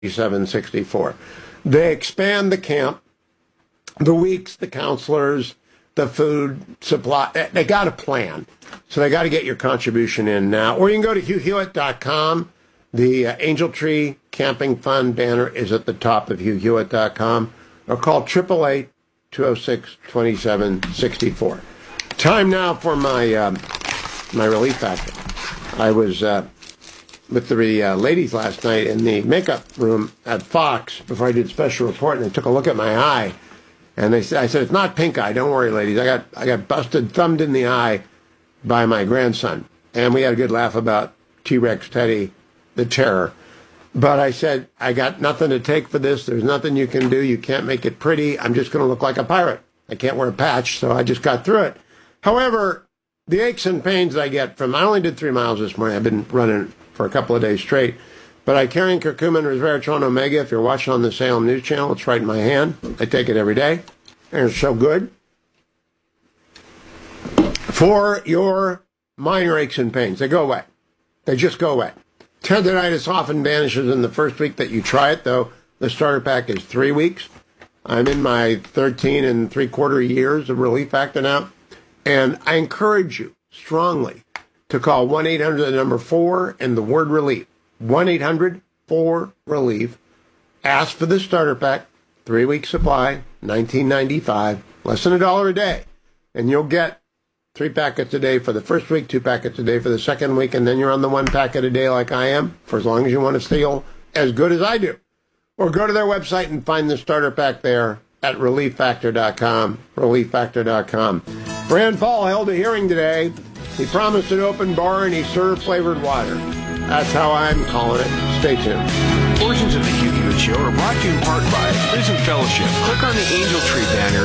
2764. They expand the camp, the weeks, the counselors, the food supply. They got a plan. So they got to get your contribution in now. Or you can go to HughHewitt.com. The Angel Tree Camping Fund banner is at the top of HughHewitt.com. Or call 888-206-2764. Time now for my my relief factor. I was with the ladies last night in the makeup room at Fox before I did special report, and they took a look at my eye. And I said, it's not pink eye. Don't worry, ladies. I got busted, thumbed in the eye by my grandson. And we had a good laugh about T-Rex Teddy, the terror. But I said, I got nothing to take for this. There's nothing you can do. You can't make it pretty. I'm just going to look like a pirate. I can't wear a patch, so I just got through it. However, the aches and pains I get from, I only did 3 miles this morning. I've been running for a couple of days straight. But I carry curcumin, resveratrol, omega. If you're watching on the Salem News Channel, it's right in my hand. I take it every day. And it's so good. For your minor aches and pains, they go away. They just go away. Tendinitis often vanishes in the first week that you try it, though the starter pack is 3 weeks. I'm in my 13 3/4 years of Relief Factor now. And I encourage you strongly to call 1-800-4 and the word relief. 1-800-4-RELIEF. Ask for the starter pack, 3-week supply, $19.95, less than $1 a day. And you'll get 3 packets a day for the first week, 2 packets a day for the second week, and then you're on the 1 packet a day like I am, for as long as you want to feel as good as I do. Or go to their website and find the starter pack there at ReliefFactor.com, ReliefFactor.com. Rand Paul held a hearing today. He promised an open bar and he served flavored water. That's how I'm calling it. Stay tuned. Portions of the Hugh Hewitt Show are brought to you in part by Prison Fellowship. Click on the Angel Tree banner